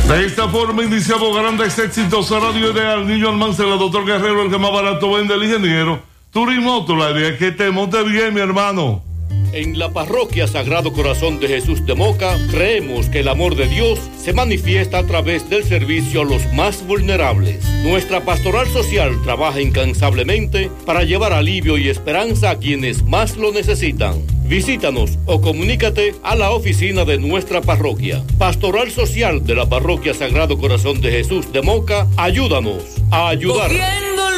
De esta forma iniciamos grandes éxitos a Radio Ideal, Niño Almanza, el doctor Guerrero, el que más barato vende, el ingeniero. Turismo, la idea es que te monte bien, mi hermano. En la parroquia Sagrado Corazón de Jesús de Moca, creemos que el amor de Dios se manifiesta a través del servicio a los más vulnerables. Nuestra pastoral social trabaja incansablemente para llevar alivio y esperanza a quienes más lo necesitan. Visítanos o comunícate a la oficina de nuestra parroquia. Pastoral Social de la Parroquia Sagrado Corazón de Jesús de Moca, ayúdanos a ayudar.